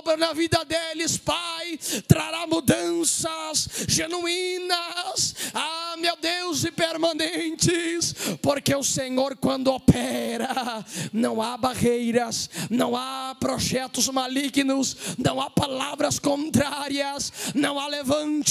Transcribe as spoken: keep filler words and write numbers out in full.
obra na vida deles, Pai, trará mudanças genuínas, ah, meu Deus, e permanentes, porque o Senhor, quando opera, não há barreiras, não há projetos malignos, não há palavras contrárias, não há levante